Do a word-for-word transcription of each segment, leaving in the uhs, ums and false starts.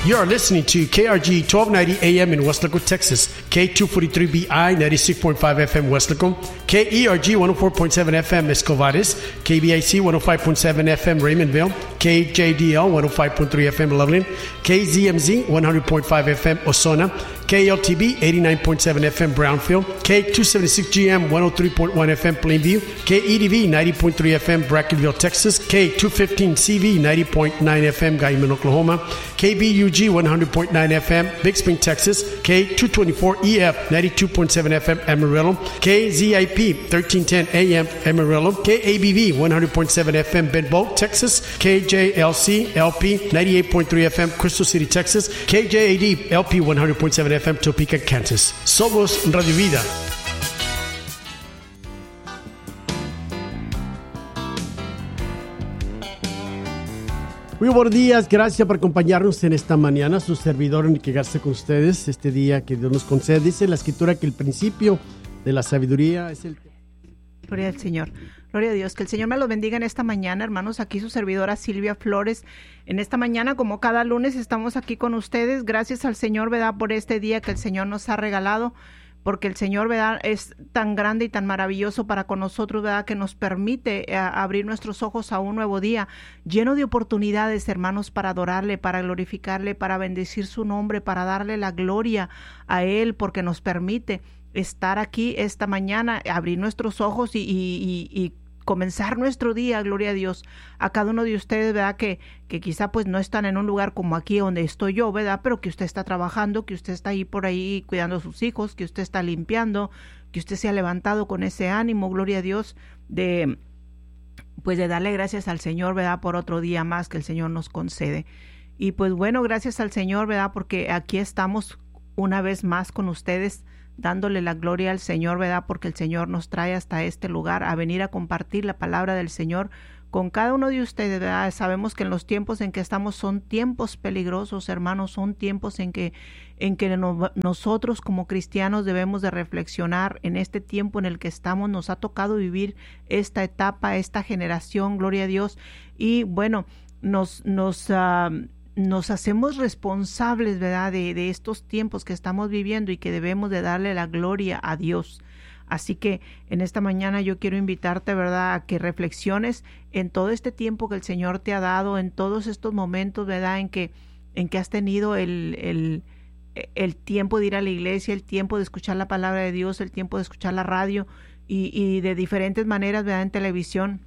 You are listening to K R G twelve ninety A M in Weslaco, Texas, K two forty-three B I ninety-six point five F M Weslaco, K E R G one oh four point seven F M Escovares, K B I C one oh five point seven F M Raymondville, K J D L one oh five point three F M Loveland, K Z M Z one hundred point five F M Osona, K L T B eighty-nine point seven F M Brownfield, K two seventy-six G M one oh three point one F M Plainview, K E D V ninety point three F M Brackenville, Texas, K two fifteen C V ninety point nine F M Guyman, Oklahoma, K B U G one hundred point nine F M Big Spring, Texas, K two twenty-four E F ninety-two point seven F M Amarillo, K Z I P thirteen ten A M Amarillo, K A B V one hundred point seven F M Benbow, Texas, K J L C L P ninety-eight point three F M Crystal City, Texas, K J A D L P one hundred point seven F M Topeka, Kansas. Somos Radio Vida. Muy buenos días, gracias por acompañarnos en esta mañana. Su servidor en quedarse con ustedes este día que Dios nos concede. Dice la Escritura que el principio de la sabiduría es el... Gloria al Señor, gloria a Dios. Que el Señor me los bendiga en esta mañana, hermanos. Aquí su servidora Silvia Flores. En esta mañana, como cada lunes, estamos aquí con ustedes. Gracias al Señor, ¿verdad?, por este día que el Señor nos ha regalado. Porque el Señor, ¿verdad?, es tan grande y tan maravilloso para con nosotros, ¿verdad?, que nos permite eh, abrir nuestros ojos a un nuevo día, lleno de oportunidades, hermanos, para adorarle, para glorificarle, para bendecir su nombre, para darle la gloria a Él, porque nos permite estar aquí esta mañana, abrir nuestros ojos y, y, y, y comenzar nuestro día, gloria a Dios. A cada uno de ustedes, ¿verdad?, que, que quizá pues no están en un lugar como aquí donde estoy yo, ¿verdad?, pero que usted está trabajando, que usted está ahí por ahí cuidando a sus hijos, que usted está limpiando, que usted se ha levantado con ese ánimo, gloria a Dios, de pues de darle gracias al Señor, ¿verdad?, por otro día más que el Señor nos concede. Y pues bueno, gracias al Señor, ¿verdad?, porque aquí estamos una vez más con ustedes, dándole la gloria al Señor, ¿verdad?, porque el Señor nos trae hasta este lugar a venir a compartir la palabra del Señor con cada uno de ustedes, ¿verdad? Sabemos que en los tiempos en que estamos son tiempos peligrosos, hermanos, son tiempos en que, en que no, nosotros como cristianos debemos de reflexionar en este tiempo en el que estamos. Nos ha tocado vivir esta etapa, esta generación, gloria a Dios, y bueno, nos... nos uh, nos hacemos responsables, ¿verdad?, de, de estos tiempos que estamos viviendo y que debemos de darle la gloria a Dios. Así que en esta mañana yo quiero invitarte, ¿verdad?, a que reflexiones en todo este tiempo que el Señor te ha dado, en todos estos momentos, ¿verdad?, en que, en que has tenido el, el, el tiempo de ir a la iglesia, el tiempo de escuchar la palabra de Dios, el tiempo de escuchar la radio y, y de diferentes maneras, ¿verdad?, en televisión.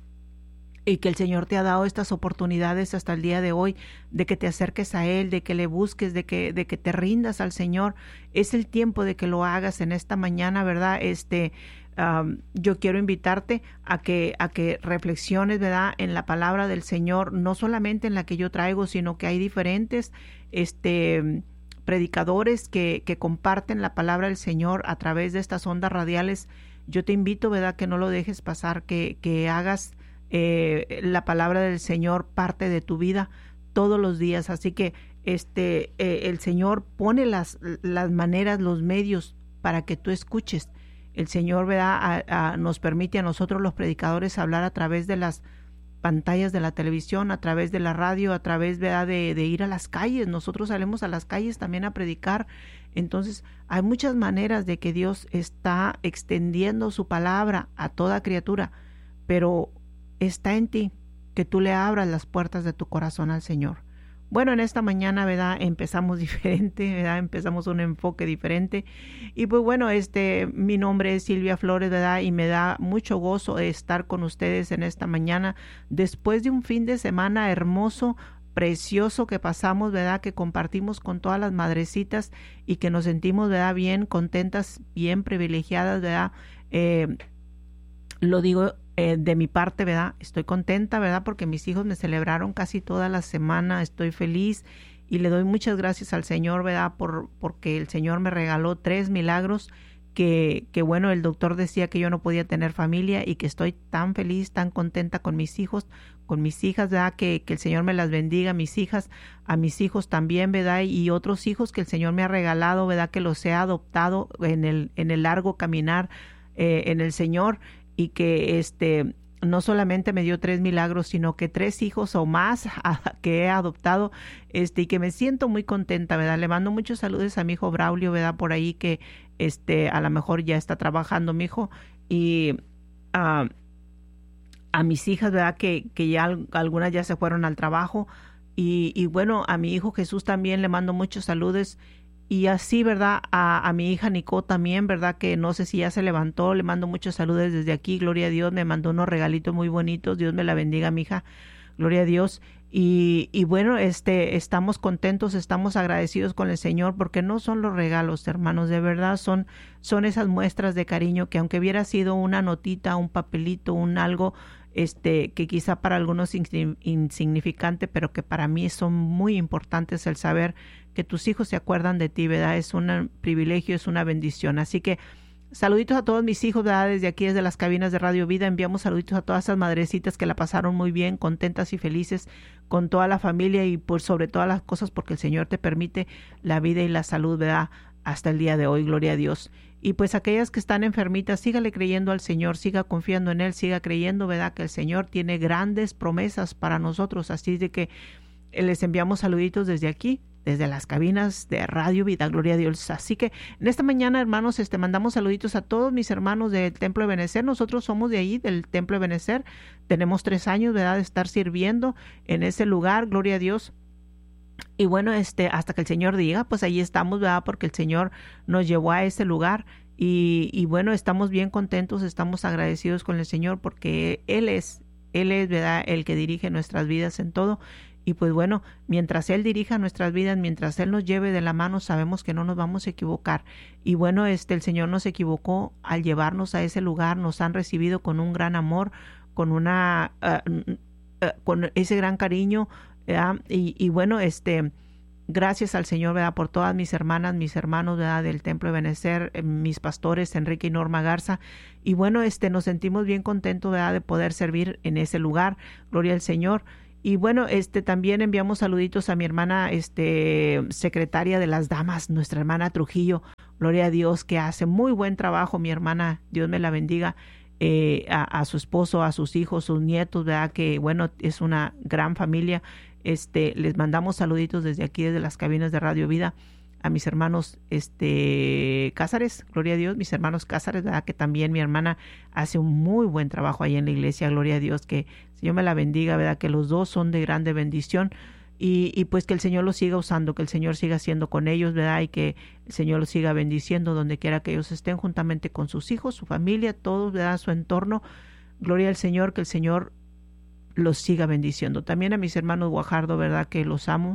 Y que el Señor te ha dado estas oportunidades hasta el día de hoy, de que te acerques a Él, de que le busques, de que, de que te rindas al Señor. Es el tiempo de que lo hagas en esta mañana, ¿verdad? Este, um, yo quiero invitarte a que, a que reflexiones, ¿verdad?, en la palabra del Señor, no solamente en la que yo traigo, sino que hay diferentes, este, predicadores que, que comparten la palabra del Señor a través de estas ondas radiales. Yo te invito, ¿verdad?, que no lo dejes pasar, que, que hagas Eh, la palabra del Señor parte de tu vida todos los días. Así que este eh, el Señor pone las, las maneras, los medios para que tú escuches. El Señor, ¿verdad?, a, a, nos permite a nosotros los predicadores hablar a través de las pantallas de la televisión, a través de la radio, a través, ¿verdad?, de, de ir a las calles. Nosotros salimos a las calles también a predicar. Entonces hay muchas maneras de que Dios está extendiendo su palabra a toda criatura, pero está en ti que tú le abras las puertas de tu corazón al Señor. Bueno, en esta mañana, ¿verdad?, empezamos diferente, ¿verdad?, empezamos un enfoque diferente. Y pues bueno, este, mi nombre es Silvia Flores, ¿verdad?, y me da mucho gozo estar con ustedes en esta mañana, después de un fin de semana hermoso, precioso que pasamos, ¿verdad?, que compartimos con todas las madrecitas y que nos sentimos, ¿verdad?, bien contentas, bien privilegiadas, ¿verdad? Eh, lo digo Eh, de mi parte, ¿verdad? Estoy contenta, ¿verdad? Porque mis hijos me celebraron casi toda la semana, estoy feliz y le doy muchas gracias al Señor, ¿verdad? Por, porque el Señor me regaló tres milagros que, que, bueno, el doctor decía que yo no podía tener familia y que estoy tan feliz, tan contenta con mis hijos, con mis hijas, ¿verdad? Que, que el Señor me las bendiga, mis hijas, a mis hijos también, ¿verdad? Y otros hijos que el Señor me ha regalado, ¿verdad? Que los he adoptado en el, en el largo caminar eh, en el Señor. Y que este no solamente me dio tres milagros, sino que tres hijos o más a, que he adoptado, este, y que me siento muy contenta, ¿verdad? Le mando muchos saludos a mi hijo Braulio, ¿verdad? Por ahí que, este, a lo mejor ya está trabajando mi hijo, y uh, a mis hijas, ¿verdad? Que, que ya algunas ya se fueron al trabajo, y, y bueno, a mi hijo Jesús también le mando muchos saludos. Y así, ¿verdad? A, a mi hija Nicole también, ¿verdad? Que no sé si ya se levantó, le mando muchos saludos desde aquí, gloria a Dios, me mandó unos regalitos muy bonitos, Dios me la bendiga, mi hija, gloria a Dios. Y, y bueno, este, estamos contentos, estamos agradecidos con el Señor, porque no son los regalos, hermanos, de verdad son, son esas muestras de cariño que aunque hubiera sido una notita, un papelito, un algo, este, que quizá para algunos insignificante, pero que para mí son muy importantes, el saber que tus hijos se acuerdan de ti, ¿verdad? Es un privilegio, es una bendición. Así que saluditos a todos mis hijos, ¿verdad? Desde aquí, desde las cabinas de Radio Vida, enviamos saluditos a todas esas madrecitas que la pasaron muy bien, contentas y felices con toda la familia y por sobre todas las cosas, porque el Señor te permite la vida y la salud, ¿verdad? Hasta el día de hoy, gloria a Dios. Y pues aquellas que están enfermitas, sígale creyendo al Señor, siga confiando en Él, siga creyendo, ¿verdad? Que el Señor tiene grandes promesas para nosotros. Así de que les enviamos saluditos desde aquí, desde las cabinas de Radio Vida, gloria a Dios. Así que en esta mañana, hermanos, este mandamos saluditos a todos mis hermanos del Templo de Benecer. Nosotros somos de ahí, del Templo de Benecer. Tenemos tres años, ¿verdad?, de estar sirviendo en ese lugar, gloria a Dios. Y bueno, este, hasta que el Señor diga, pues ahí estamos, ¿verdad? Porque el Señor nos llevó a ese lugar. Y, y bueno, estamos bien contentos, estamos agradecidos con el Señor porque Él es, Él es, ¿verdad?, el que dirige nuestras vidas en todo. Y pues bueno, mientras Él dirija nuestras vidas, mientras Él nos lleve de la mano, sabemos que no nos vamos a equivocar. Y bueno, este, el Señor nos equivocó al llevarnos a ese lugar, nos han recibido con un gran amor, con una, uh, uh, con ese gran cariño, ¿verdad? Y, y bueno, este, gracias al Señor, ¿verdad?, por todas mis hermanas, mis hermanos, ¿verdad?, del Templo de Benecer, eh, mis pastores, Enrique y Norma Garza. Y bueno, este, nos sentimos bien contentos, ¿verdad?, de poder servir en ese lugar. Gloria al Señor. Y bueno, este, también enviamos saluditos a mi hermana, este, secretaria de las damas, nuestra hermana Trujillo. Gloria a Dios, que hace muy buen trabajo, mi hermana, Dios me la bendiga, eh, a, a su esposo, a sus hijos, sus nietos, ¿verdad?, que bueno, es una gran familia. Este, les mandamos saluditos desde aquí, desde las cabinas de Radio Vida, a mis hermanos, este, Cázares, gloria a Dios, mis hermanos Cázares, ¿verdad?, que también mi hermana hace un muy buen trabajo ahí en la iglesia, gloria a Dios, que el Señor me la bendiga, ¿verdad?, que los dos son de grande bendición. Y, y pues que el Señor los siga usando, que el Señor siga siendo con ellos, ¿verdad?, y que el Señor los siga bendiciendo donde quiera que ellos estén, juntamente con sus hijos, su familia, todos, ¿verdad?, su entorno. Gloria al Señor, que el Señor los siga bendiciendo. También a mis hermanos Guajardo, ¿verdad?, que los amo,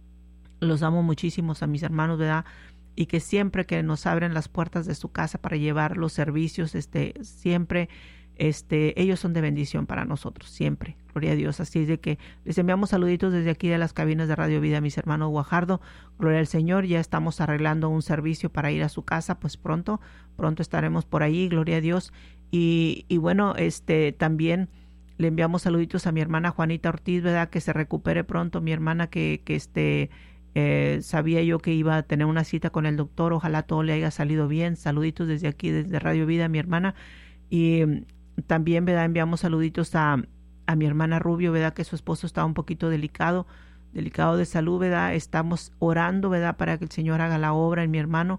los amo muchísimos a mis hermanos, ¿verdad?, y que siempre que nos abren las puertas de su casa para llevar los servicios, este, siempre, este, ellos son de bendición para nosotros, siempre, gloria a Dios. Así es de que les enviamos saluditos desde aquí de las cabinas de Radio Vida a mis hermanos Guajardo, gloria al Señor. Ya estamos arreglando un servicio para ir a su casa, pues pronto, pronto estaremos por ahí, gloria a Dios. Y, y bueno, este, también le enviamos saluditos a mi hermana Juanita Ortiz, ¿verdad?, que se recupere pronto, mi hermana que, que este, eh, sabía yo que iba a tener una cita con el doctor, ojalá todo le haya salido bien. Saluditos desde aquí, desde Radio Vida, mi hermana. Y um, también, ¿verdad?, enviamos saluditos a, a mi hermana Rubio, ¿verdad?, que su esposo está un poquito delicado, delicado de salud, ¿verdad? Estamos orando, ¿verdad?, para que el Señor haga la obra en mi hermano.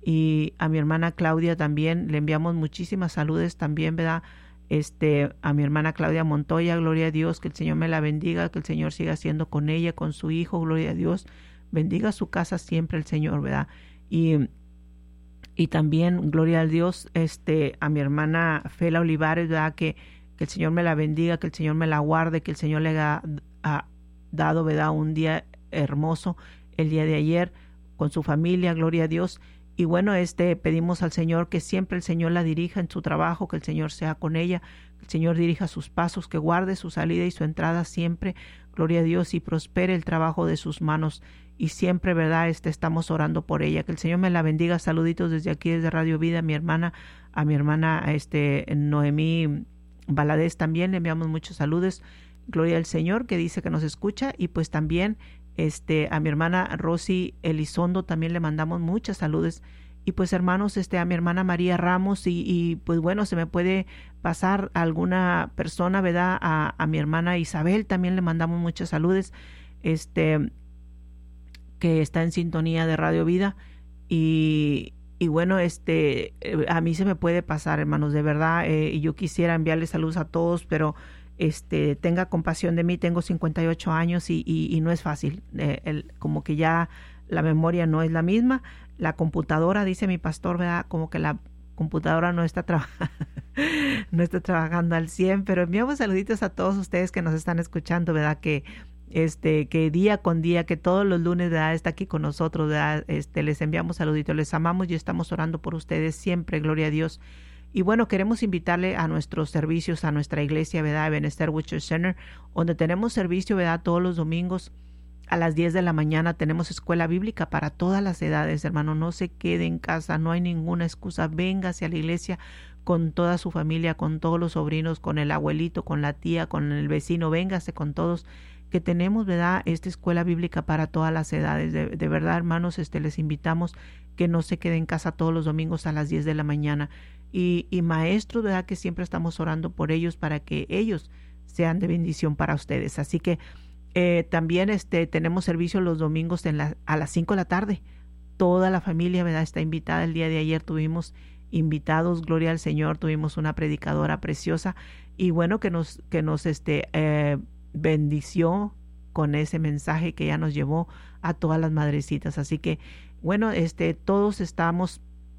Y a mi hermana Claudia también le enviamos muchísimas saludes también, ¿verdad?, este, a mi hermana Claudia Montoya, gloria a Dios, que el Señor me la bendiga, que el Señor siga siendo con ella, con su hijo, gloria a Dios, bendiga su casa siempre el Señor, ¿verdad? Y, y también, gloria a Dios, este, a mi hermana Fela Olivares, ¿verdad?, que, que el Señor me la bendiga, que el Señor me la guarde, que el Señor le ha, ha dado, ¿verdad?, un día hermoso el día de ayer con su familia, gloria a Dios. Y bueno, este, pedimos al Señor que siempre el Señor la dirija en su trabajo, que el Señor sea con ella, que el Señor dirija sus pasos, que guarde su salida y su entrada siempre, gloria a Dios, y prospere el trabajo de sus manos. Y siempre, ¿verdad?, este, estamos orando por ella, que el Señor me la bendiga. Saluditos desde aquí, desde Radio Vida, a mi hermana, a mi hermana este, Noemí Valadez también, le enviamos muchos saludos, gloria al Señor, que dice que nos escucha. Y pues también Este, a mi hermana Rosy Elizondo también le mandamos muchas saludes Y pues hermanos, este, a mi hermana María Ramos y, y pues bueno, se me puede pasar a alguna persona, ¿verdad? A, a mi hermana Isabel también le mandamos muchas saludes, este, que está en sintonía de Radio Vida. Y, y bueno, este, a mí se me puede pasar, hermanos, de verdad, eh, y yo quisiera enviarles saludos a todos, pero este, tenga compasión de mí, tengo cincuenta y ocho años y, y, y no es fácil, eh, el, como que ya la memoria no es la misma. La computadora, dice mi pastor, ¿verdad? Como que la computadora no está trabajando, no está trabajando al cien, pero enviamos saluditos a todos ustedes que nos están escuchando, ¿verdad? Que este, que día con día, que todos los lunes, ¿verdad? Está aquí con nosotros, ¿verdad? Este, les enviamos saluditos, les amamos y estamos orando por ustedes siempre, gloria a Dios. Y bueno, queremos invitarle a nuestros servicios, a nuestra iglesia, ¿verdad? Ebenezer Witcher Center, donde tenemos servicio, ¿verdad? Todos los domingos. A las diez de la mañana tenemos escuela bíblica para todas las edades, hermano. No se quede en casa, no hay ninguna excusa. Véngase a la iglesia con toda su familia, con todos los sobrinos, con el abuelito, con la tía, con el vecino. Véngase con todos, que tenemos, ¿verdad? Esta escuela bíblica para todas las edades. De, de verdad, hermanos, este, les invitamos que no se quede en casa todos los domingos a las diez de la mañana. Y, y maestros, ¿verdad? Que siempre estamos orando por ellos para que ellos sean de bendición para ustedes. Así que Eh, también este, tenemos servicio los domingos en la, a las cinco de la tarde. Toda la familia, ¿verdad? Está invitada. El día de ayer tuvimos invitados, gloria al Señor, tuvimos una predicadora preciosa y bueno, que nos, que nos este, eh, bendició con ese mensaje que ella nos llevó a todas las madrecitas. Así que bueno, este, todos estamos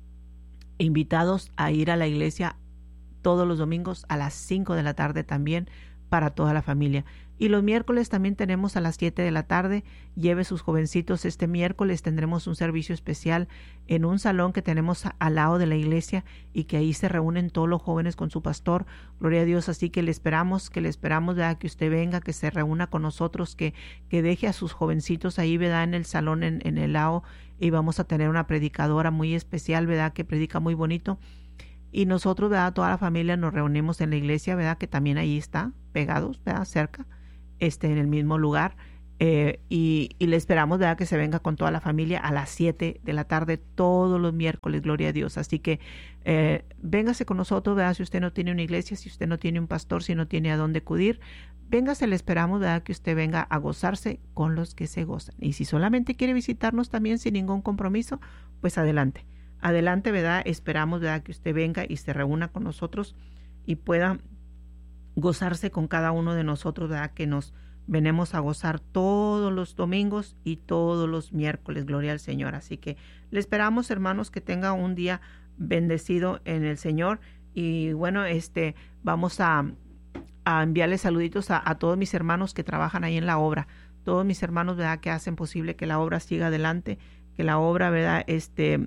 invitados a ir a la iglesia todos los domingos a las cinco de la tarde también para toda la familia. Y los miércoles también tenemos a las siete de la tarde. Lleve sus jovencitos. Este miércoles tendremos un servicio especial en un salón que tenemos a, al lado de la iglesia y que ahí se reúnen todos los jóvenes con su pastor. Gloria a Dios. Así que le esperamos, que le esperamos, ¿verdad? Que usted venga, que se reúna con nosotros, que, que deje a sus jovencitos ahí, ¿verdad? En el salón, en, en el lado. Y vamos a tener una predicadora muy especial, ¿verdad? Que predica muy bonito. Y nosotros, ¿verdad? Toda la familia nos reunimos en la iglesia, ¿verdad? Que también ahí está, pegados, ¿verdad? Cerca. Este, en el mismo lugar, eh, y, y le esperamos, ¿verdad? Que se venga con toda la familia a las siete de la tarde todos los miércoles, gloria a Dios. Así que eh, véngase con nosotros, ¿verdad? Si usted no tiene una iglesia, si usted no tiene un pastor, si no tiene a dónde acudir, véngase, le esperamos, ¿verdad? Que usted venga a gozarse con los que se gozan. Y si solamente quiere visitarnos también sin ningún compromiso, pues adelante, adelante, ¿verdad? Esperamos, ¿verdad? Que usted venga y se reúna con nosotros y pueda gozarse con cada uno de nosotros, ¿verdad? Que nos venimos a gozar todos los domingos y todos los miércoles, gloria al Señor. Así que le esperamos, hermanos, que tenga un día bendecido en el Señor. Y bueno, este, vamos a, a enviarles saluditos a, a todos mis hermanos que trabajan ahí en la obra, todos mis hermanos, ¿verdad? Que hacen posible que la obra siga adelante, que la obra, ¿verdad? Este,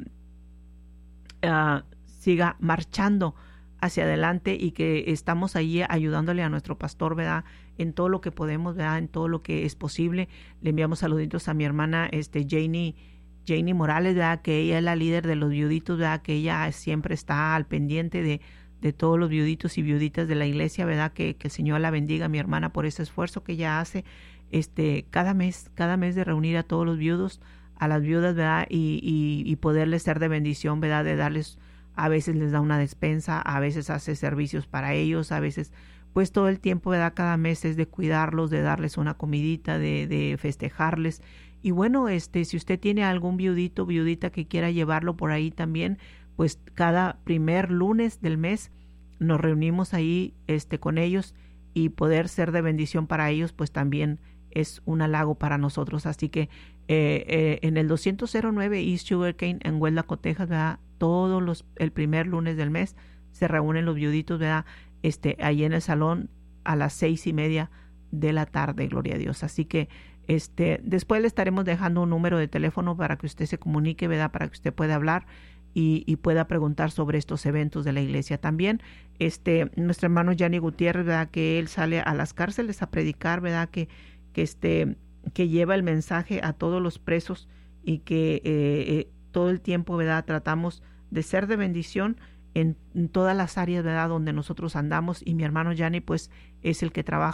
uh, siga marchando hacia adelante y que estamos allí ayudándole a nuestro pastor, ¿verdad? En todo lo que podemos, ¿verdad? En todo lo que es posible. Le enviamos saluditos a mi hermana, este, Janie, Janie Morales, ¿verdad? Que ella es la líder de los viuditos, ¿verdad? Que ella siempre está al pendiente de, de todos los viuditos y viuditas de la iglesia, ¿verdad? Que, que el Señor la bendiga, mi hermana, por ese esfuerzo que ella hace, este, cada mes, cada mes de reunir a todos los viudos, a las viudas, ¿verdad? Y, y, y poderles ser de bendición, ¿verdad? De darles, a veces les da una despensa, a veces hace servicios para ellos, a veces, pues todo el tiempo, ¿verdad? Cada mes es de cuidarlos, de darles una comidita, de, de festejarles. Y bueno, este, si usted tiene algún viudito, viudita que quiera llevarlo por ahí también, pues cada primer lunes del mes nos reunimos ahí, este, con ellos y poder ser de bendición para ellos, pues también es un halago para nosotros. Así que eh, eh, en el doscientos nueve East Sugarcane en Huelaco, Texas, ¿verdad? Todos los, el primer lunes del mes se reúnen los viuditos, ¿verdad? Este, ahí en el salón a las seis y media de la tarde, gloria a Dios. Así que este, después le estaremos dejando un número de teléfono para que usted se comunique, ¿verdad? Para que usted pueda hablar y, y pueda preguntar sobre estos eventos de la iglesia. También este, nuestro hermano Yanni Gutiérrez, ¿verdad? Que él sale a las cárceles a predicar, ¿verdad? Que, que, este, que lleva el mensaje a todos los presos y que eh, eh, todo el tiempo, ¿verdad? Tratamos de ser de bendición en, en todas las áreas, ¿verdad? Donde nosotros andamos, y mi hermano Yanni pues es el que trabaja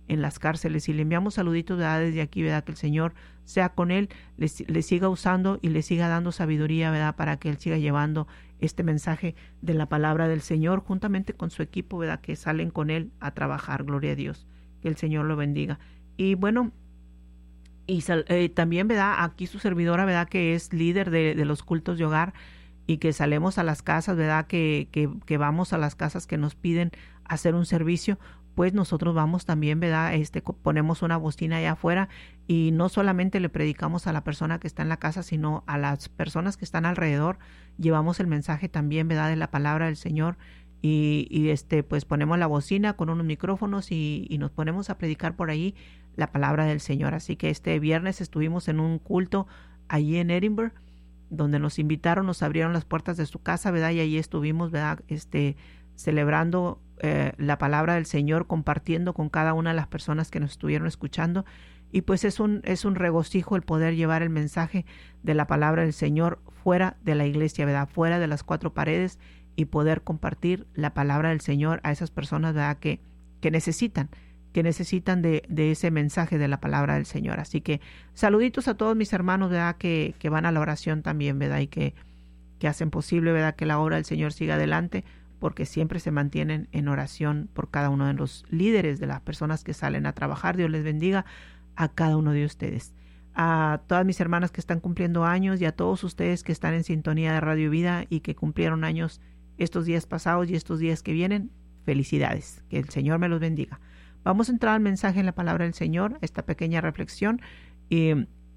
en las cárceles. Y le enviamos saluditos, ¿verdad?, desde aquí, ¿verdad?, que el Señor sea con él, le, le siga usando y le siga dando sabiduría, ¿verdad?, para que él siga llevando este mensaje de la palabra del Señor juntamente con su equipo, ¿verdad?, que salen con él a trabajar. Gloria a Dios, que el Señor lo bendiga. Y bueno, y eh, también, ¿verdad?, aquí su servidora, ¿verdad?, que es líder de, de los cultos de hogar, y que salemos a las casas, ¿verdad?, que, que, que vamos a las casas que nos piden hacer un servicio, pues nosotros vamos también, ¿verdad?, este, ponemos una bocina allá afuera y no solamente le predicamos a la persona que está en la casa, sino a las personas que están alrededor, llevamos el mensaje también, ¿verdad?, de la palabra del Señor, y, y este, pues ponemos la bocina con unos micrófonos y, y nos ponemos a predicar por ahí la palabra del Señor. Así que este viernes estuvimos en un culto allí en Edinburgh, donde nos invitaron, nos abrieron las puertas de su casa, ¿verdad?, y ahí estuvimos, ¿verdad?, este, celebrando eh, la palabra del Señor, compartiendo con cada una de las personas que nos estuvieron escuchando. Y pues es un, es un regocijo el poder llevar el mensaje de la palabra del Señor fuera de la iglesia, ¿verdad?, fuera de las cuatro paredes, y poder compartir la palabra del Señor a esas personas, ¿verdad?, que, que necesitan, que necesitan de, de ese mensaje de la palabra del Señor. Así que saluditos a todos mis hermanos, ¿verdad?, que, que van a la oración también, ¿verdad?, y que, que hacen posible, ¿verdad?, que la obra del Señor siga adelante, porque siempre se mantienen en oración por cada uno de los líderes, de las personas que salen a trabajar. Dios les bendiga a cada uno de ustedes. A todas mis hermanas que están cumpliendo años y a todos ustedes que están en sintonía de Radio Vida y que cumplieron años estos días pasados y estos días que vienen, felicidades. Que el Señor me los bendiga. Vamos a entrar al mensaje en la palabra del Señor, esta pequeña reflexión, y,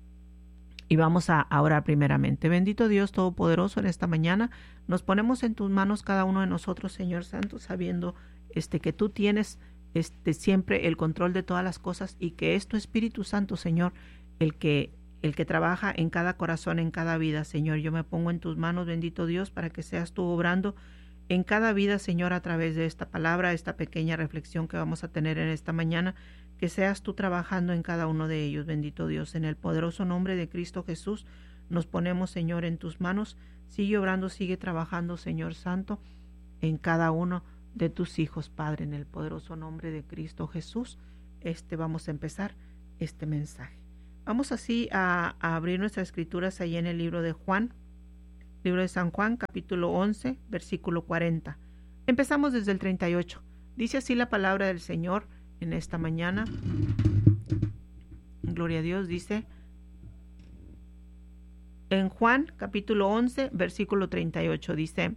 y vamos a, a orar primeramente. Bendito Dios Todopoderoso, en esta mañana nos ponemos en tus manos cada uno de nosotros, Señor Santo, sabiendo este, que tú tienes este, siempre el control de todas las cosas, y que es tu Espíritu Santo, Señor, el que, el que trabaja en cada corazón, en cada vida. Señor, yo me pongo en tus manos, bendito Dios, para que seas tú obrando en cada vida, Señor, a través de esta palabra, esta pequeña reflexión que vamos a tener en esta mañana, que seas tú trabajando en cada uno de ellos, bendito Dios. En el poderoso nombre de Cristo Jesús, nos ponemos, Señor, en tus manos. Sigue obrando, sigue trabajando, Señor Santo, en cada uno de tus hijos, Padre, en el poderoso nombre de Cristo Jesús. Este, vamos a empezar este mensaje. Vamos así a, a abrir nuestras escrituras ahí en el libro de Juan, libro de San Juan, capítulo once, versículo cuarenta. Empezamos desde el treinta y ocho. Dice así la palabra del Señor en esta mañana. Gloria a Dios, dice en Juan, capítulo once, versículo treinta y ocho, dice: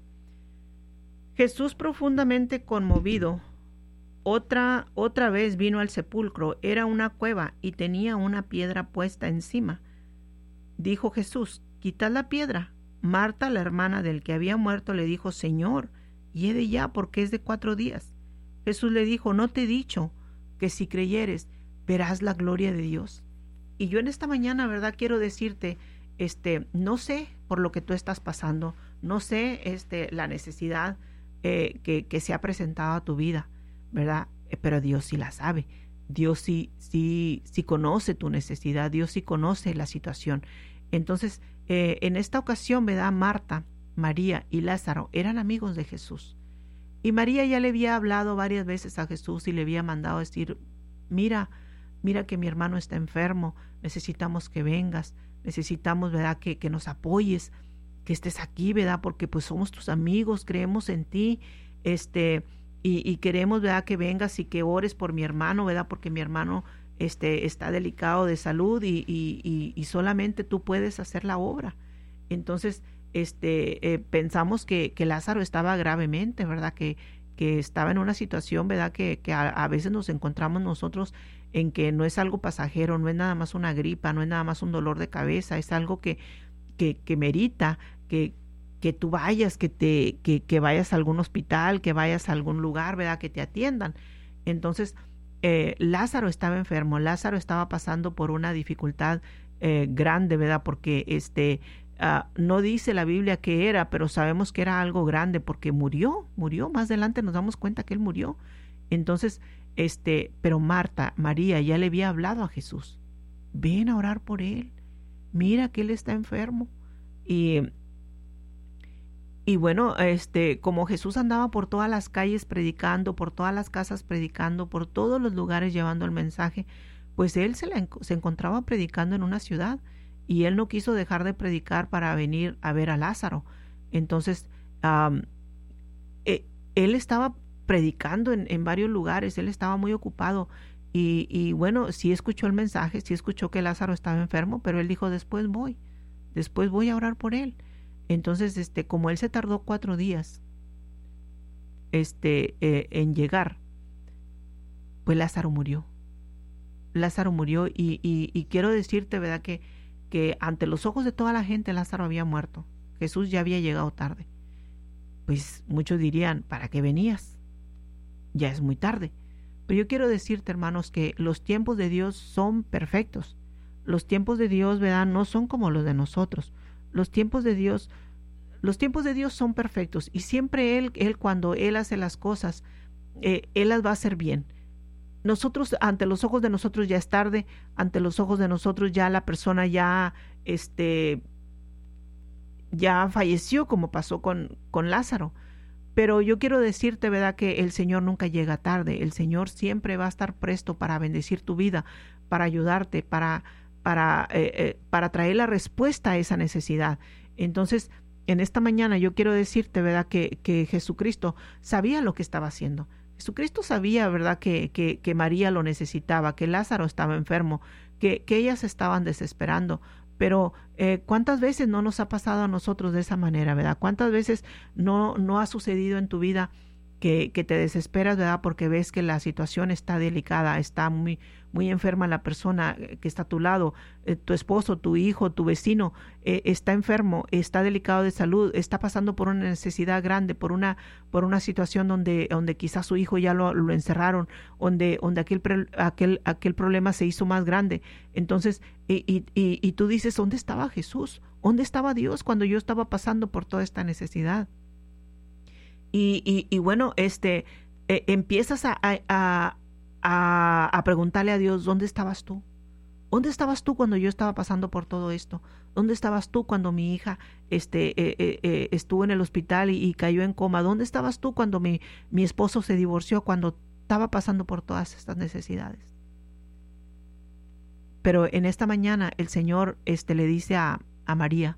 Jesús, profundamente conmovido, otra, otra vez vino al sepulcro. Era una cueva y tenía una piedra puesta encima. Dijo Jesús: quitad la piedra. Marta, la hermana del que había muerto, le dijo: Señor, hiede ya, porque es de cuatro días. Jesús le dijo: no te he dicho que si creyeres verás la gloria de Dios. Y yo en esta mañana, ¿verdad?, quiero decirte, este, no sé por lo que tú estás pasando, no sé este, la necesidad eh, que, que se ha presentado a tu vida, ¿verdad? Eh, pero Dios sí la sabe. Dios sí, sí, sí conoce tu necesidad, Dios sí conoce la situación. Entonces, eh, en esta ocasión, ¿verdad?, Marta, María y Lázaro eran amigos de Jesús. Y María ya le había hablado varias veces a Jesús y le había mandado decir: mira, mira que mi hermano está enfermo, necesitamos que vengas, necesitamos, ¿verdad?, que, que nos apoyes, que estés aquí, ¿verdad?, porque pues somos tus amigos, creemos en ti, este, y, y queremos, ¿verdad?, que vengas y que ores por mi hermano, ¿verdad?, porque mi hermano este, está delicado de salud y, y, y, y solamente tú puedes hacer la obra. Entonces, este, eh, pensamos que, que Lázaro estaba gravemente, ¿verdad?, que, que estaba en una situación, ¿verdad?, que, que a, a veces nos encontramos nosotros en que no es algo pasajero, no es nada más una gripa, no es nada más un dolor de cabeza, es algo que, que, que merita que, que tú vayas, que, te, que, que vayas a algún hospital, que vayas a algún lugar, ¿verdad?, que te atiendan. Entonces, eh, Lázaro estaba enfermo, Lázaro estaba pasando por una dificultad eh, grande, ¿verdad?, porque este... Uh, no dice la Biblia qué era, pero sabemos que era algo grande porque murió, murió, más adelante nos damos cuenta que él murió. Entonces, este, pero Marta, María ya le había hablado a Jesús: ven a orar por él, mira que él está enfermo. Y, y bueno, este, como Jesús andaba por todas las calles predicando, por todas las casas predicando, por todos los lugares llevando el mensaje, pues él se, la, se encontraba predicando en una ciudad y él no quiso dejar de predicar para venir a ver a Lázaro. Entonces, um, eh, él estaba predicando en, en varios lugares, él estaba muy ocupado y, y bueno, sí escuchó el mensaje, sí escuchó que Lázaro estaba enfermo, pero él dijo, después voy, después voy a orar por él. Entonces, este, como él se tardó cuatro días este, eh, en llegar, pues Lázaro murió. Lázaro murió y, y, y quiero decirte, ¿verdad? Que, que ante los ojos de toda la gente Lázaro había muerto. Jesús ya había llegado tarde. Pues muchos dirían, ¿para qué venías? Ya es muy tarde. Pero yo quiero decirte, hermanos, que los tiempos de Dios son perfectos. Los tiempos de Dios, ¿verdad? No son como los de nosotros. Los tiempos de Dios, los tiempos de Dios son perfectos y siempre Él, él cuando Él hace las cosas, eh, Él las va a hacer bien. Nosotros, ante los ojos de nosotros ya es tarde, ante los ojos de nosotros ya la persona ya, este, ya falleció, como pasó con, con Lázaro. Pero yo quiero decirte, ¿verdad?, que el Señor nunca llega tarde. El Señor siempre va a estar presto para bendecir tu vida, para ayudarte, para, para, eh, eh, para traer la respuesta a esa necesidad. Entonces, en esta mañana yo quiero decirte, ¿verdad?, que, que Jesucristo sabía lo que estaba haciendo. Jesucristo sabía, ¿verdad?, que, que, que María lo necesitaba, que Lázaro estaba enfermo, que, que ellas estaban desesperando. Pero eh, ¿cuántas veces no nos ha pasado a nosotros de esa manera, verdad? ¿Cuántas veces no, no ha sucedido en tu vida que, que te desesperas, verdad? Porque ves que la situación está delicada, está muy, muy enferma la persona que está a tu lado, eh, tu esposo, tu hijo, tu vecino, eh, está enfermo, está delicado de salud, está pasando por una necesidad grande, por una, por una situación donde, donde quizás su hijo ya lo, lo encerraron, donde, donde aquel, aquel, aquel problema se hizo más grande. Entonces, y, y, y, y tú dices, ¿dónde estaba Jesús? ¿Dónde estaba Dios cuando yo estaba pasando por toda esta necesidad? Y, y, y bueno, este, eh, empiezas a, a, a, a preguntarle a Dios, ¿dónde estabas tú? ¿Dónde estabas tú cuando yo estaba pasando por todo esto? ¿Dónde estabas tú cuando mi hija este, eh, eh, eh, estuvo en el hospital y, y cayó en coma? ¿Dónde estabas tú cuando mi, mi esposo se divorció, cuando estaba pasando por todas estas necesidades? Pero en esta mañana el Señor este, le dice a, a María,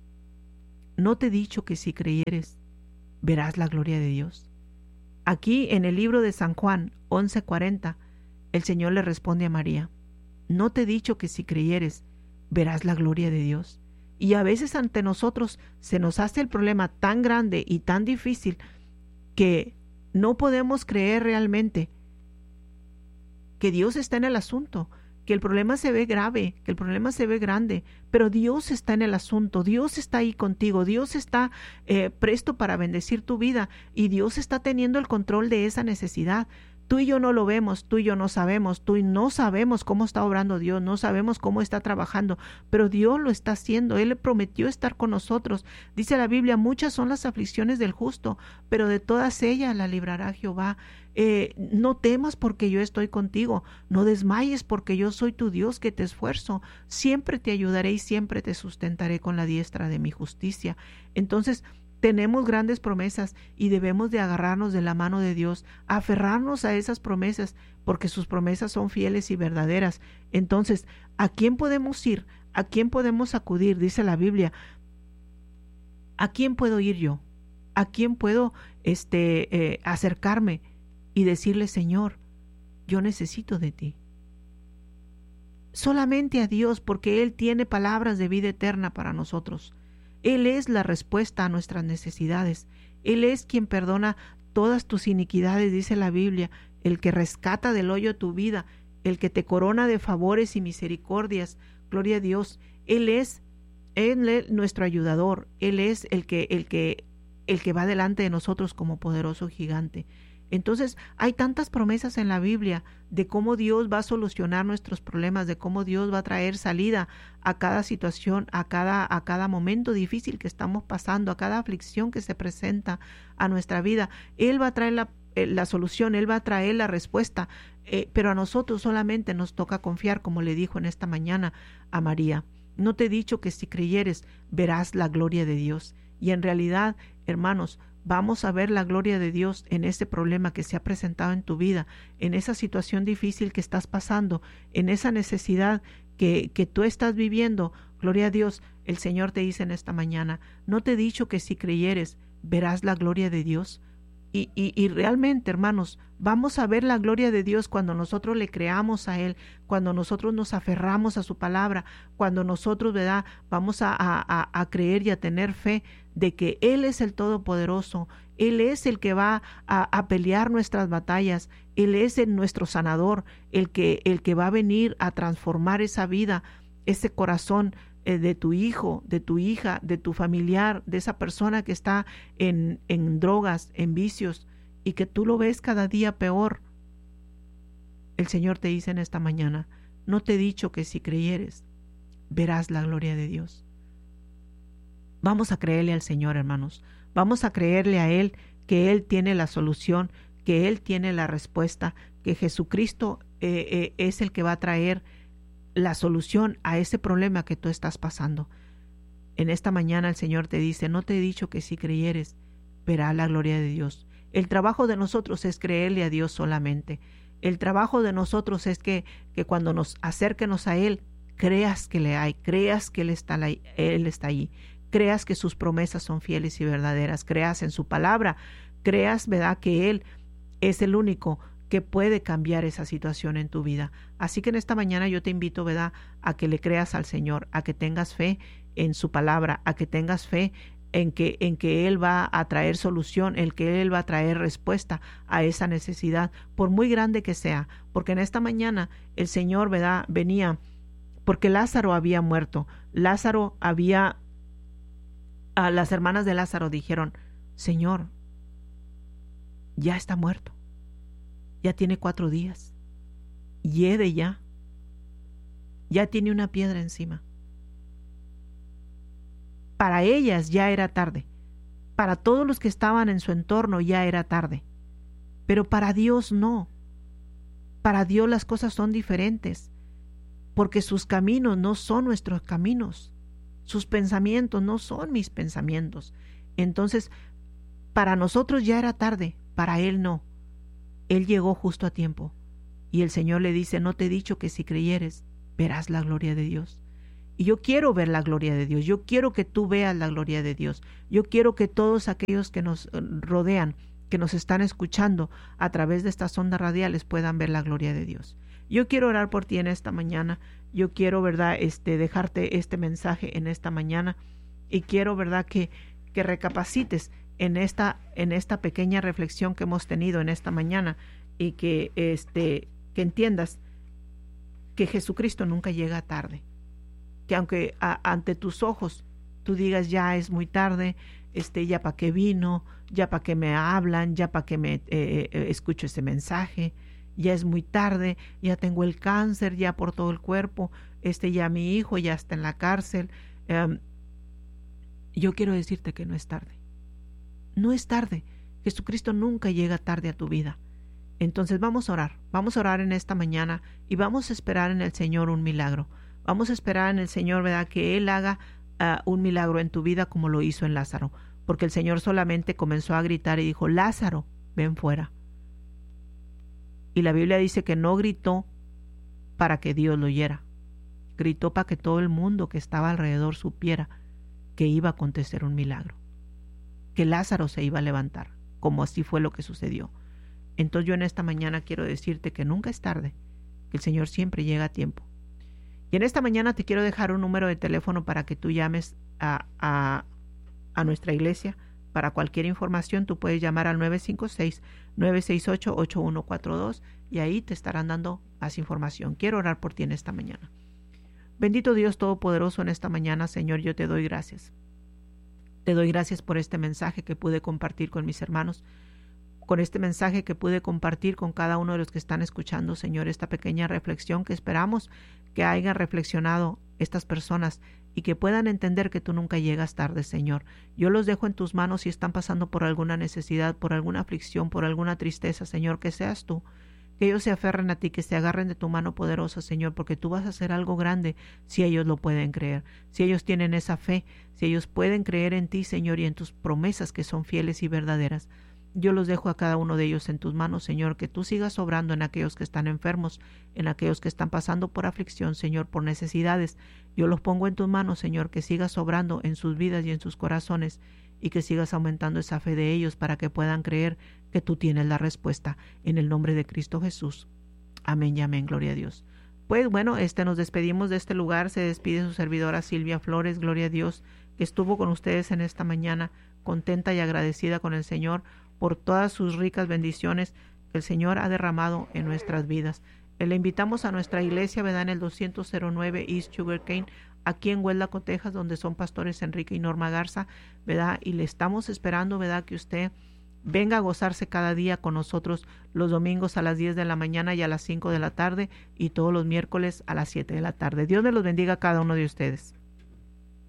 ¿no te he dicho que si creyeres, verás la gloria de Dios? Aquí en el libro de San Juan once cuarenta, el Señor le responde a María, ¿no te he dicho que si creyeres, verás la gloria de Dios? Y a veces ante nosotros se nos hace el problema tan grande y tan difícil que no podemos creer realmente que Dios está en el asunto, que el problema se ve grave, que el problema se ve grande, pero Dios está en el asunto, Dios está ahí contigo, Dios está eh, presto para bendecir tu vida y Dios está teniendo el control de esa necesidad. Tú y yo no lo vemos, tú y yo no sabemos, tú y no sabemos cómo está obrando Dios, no sabemos cómo está trabajando, pero Dios lo está haciendo, Él prometió estar con nosotros. Dice la Biblia, muchas son las aflicciones del justo, pero de todas ellas la librará Jehová. Eh, no temas porque yo estoy contigo, no desmayes porque yo soy tu Dios que te esfuerzo, siempre te ayudaré y siempre te sustentaré con la diestra de mi justicia. Entonces, tenemos grandes promesas y debemos de agarrarnos de la mano de Dios, aferrarnos a esas promesas, porque sus promesas son fieles y verdaderas. Entonces, ¿a quién podemos ir? ¿A quién podemos acudir? Dice la Biblia. ¿A quién puedo ir yo? ¿A quién puedo este, eh, acercarme y decirle, Señor, yo necesito de ti? Solamente a Dios, porque Él tiene palabras de vida eterna para nosotros. Él es la respuesta a nuestras necesidades. Él es quien perdona todas tus iniquidades, dice la Biblia, el que rescata del hoyo tu vida, el que te corona de favores y misericordias. Gloria a Dios. Él es, Él es nuestro ayudador. Él es el que, el que, el que va delante de nosotros como poderoso gigante. Entonces, hay tantas promesas en la Biblia de cómo Dios va a solucionar nuestros problemas, de cómo Dios va a traer salida a cada situación, a cada, a cada momento difícil que estamos pasando, a cada aflicción que se presenta a nuestra vida. Él va a traer la, eh, la solución, Él va a traer la respuesta, eh, pero a nosotros solamente nos toca confiar, como le dijo en esta mañana a María. No te he dicho que si creyeres, verás la gloria de Dios. Y en realidad, hermanos, vamos a ver la gloria de Dios en ese problema que se ha presentado en tu vida, en esa situación difícil que estás pasando, en esa necesidad que, que tú estás viviendo. Gloria a Dios, el Señor te dice en esta mañana, ¿no te he dicho que si creyeres, verás la gloria de Dios? Y, y, y realmente, hermanos, vamos a ver la gloria de Dios cuando nosotros le creamos a Él, cuando nosotros nos aferramos a su palabra, cuando nosotros, ¿verdad?, vamos a, a, a creer y a tener fe de que Él es el Todopoderoso, Él es el que va a, a pelear nuestras batallas, Él es el, nuestro sanador, el que, el que va a venir a transformar esa vida, ese corazón eh, de tu hijo, de tu hija, de tu familiar, de esa persona que está en, en drogas, en vicios, y que tú lo ves cada día peor. El Señor te dice en esta mañana, no te he dicho que si creyeres, verás la gloria de Dios. Vamos a creerle al Señor, hermanos. Vamos a creerle a Él que Él tiene la solución, que Él tiene la respuesta, que Jesucristo eh, eh, es el que va a traer la solución a ese problema que tú estás pasando. En esta mañana el Señor te dice, no te he dicho que si creyeres, verás la gloria de Dios. El trabajo de nosotros es creerle a Dios solamente. El trabajo de nosotros es que, que cuando nos acerquemos a Él, creas que le hay, creas que Él está, Él está allí, creas que sus promesas son fieles y verdaderas, creas en su palabra, creas, ¿verdad?, que Él es el único que puede cambiar esa situación en tu vida. Así que en esta mañana yo te invito, ¿verdad?, a que le creas al Señor, a que tengas fe en su palabra, a que tengas fe en que, en que Él va a traer solución, en que Él va a traer respuesta a esa necesidad, por muy grande que sea. Porque en esta mañana el Señor, ¿verdad?, venía, porque Lázaro había muerto. Lázaro había, a las hermanas de Lázaro dijeron, Señor, ya está muerto. Ya tiene cuatro días. Hiede ya. Ya tiene una piedra encima. Para ellas ya era tarde. Para todos los que estaban en su entorno ya era tarde. Pero para Dios no. Para Dios las cosas son diferentes. Porque sus caminos no son nuestros caminos. Sus pensamientos no son mis pensamientos. Entonces, para nosotros ya era tarde. Para Él no. Él llegó justo a tiempo. Y el Señor le dice, no te he dicho que si creyeres, verás la gloria de Dios. Y yo quiero ver la gloria de Dios. Yo quiero que tú veas la gloria de Dios. Yo quiero que todos aquellos que nos rodean, que nos están escuchando a través de estas ondas radiales, puedan ver la gloria de Dios. Yo quiero orar por ti en esta mañana. Yo quiero, ¿verdad?, este, dejarte este mensaje en esta mañana. Y quiero, ¿verdad?, que, que recapacites en esta, en esta pequeña reflexión que hemos tenido en esta mañana. Y que, este, que entiendas que Jesucristo nunca llega tarde. Que aunque a, ante tus ojos tú digas, ya es muy tarde, este, ya para qué vino, ya para qué me hablan, ya para qué me eh, eh, escucho ese mensaje, ya es muy tarde, ya tengo el cáncer ya por todo el cuerpo, este, ya mi hijo ya está en la cárcel. Um, yo quiero decirte que no es tarde. No es tarde. Jesucristo nunca llega tarde a tu vida. Entonces vamos a orar, vamos a orar en esta mañana y vamos a esperar en el Señor un milagro. Vamos a esperar en el Señor, ¿verdad?, que Él haga uh, un milagro en tu vida como lo hizo en Lázaro. Porque el Señor solamente comenzó a gritar y dijo, Lázaro, ven fuera. Y la Biblia dice que no gritó para que Dios lo oyera. Gritó para que todo el mundo que estaba alrededor supiera que iba a acontecer un milagro. Que Lázaro se iba a levantar, como así fue lo que sucedió. Entonces yo en esta mañana quiero decirte que nunca es tarde, que el Señor siempre llega a tiempo. Y en esta mañana te quiero dejar un número de teléfono para que tú llames a, a, a nuestra iglesia. Para cualquier información tú puedes llamar al nueve cinco seis, nueve seis ocho, ocho uno cuatro dos y ahí te estarán dando más información. Quiero orar por ti en esta mañana. Bendito Dios Todopoderoso, en esta mañana, Señor, yo te doy gracias. Te doy gracias por este mensaje que pude compartir con mis hermanos, con este mensaje que pude compartir con cada uno de los que están escuchando, Señor, esta pequeña reflexión que esperamos que hayan reflexionado estas personas y que puedan entender que tú nunca llegas tarde, Señor. Yo los dejo en tus manos si están pasando por alguna necesidad, por alguna aflicción, por alguna tristeza, Señor, que seas tú, que ellos se aferren a ti, que se agarren de tu mano poderosa, Señor, porque tú vas a hacer algo grande si ellos lo pueden creer, si ellos tienen esa fe, si ellos pueden creer en ti, Señor, y en tus promesas que son fieles y verdaderas. Yo los dejo a cada uno de ellos en tus manos, Señor, que tú sigas obrando en aquellos que están enfermos, en aquellos que están pasando por aflicción, Señor, por necesidades. Yo los pongo en tus manos, Señor, que sigas obrando en sus vidas y en sus corazones, y que sigas aumentando esa fe de ellos para que puedan creer que tú tienes la respuesta. En el nombre de Cristo Jesús. Amén y amén. Gloria a Dios. Pues bueno, este nos despedimos de este lugar. Se despide su servidora Silvia Flores. Gloria a Dios, que estuvo con ustedes en esta mañana, contenta y agradecida con el Señor por todas sus ricas bendiciones que el Señor ha derramado en nuestras vidas. Le invitamos a nuestra iglesia, ¿verdad?, en el doscientos nueve East Sugarcane, aquí en Hueldaco, Texas, donde son pastores Enrique y Norma Garza, ¿verdad? Y le estamos esperando, ¿verdad?, que usted venga a gozarse cada día con nosotros los domingos a las diez de la mañana y a las cinco de la tarde, y todos los miércoles a las siete de la tarde. Dios me los bendiga a cada uno de ustedes.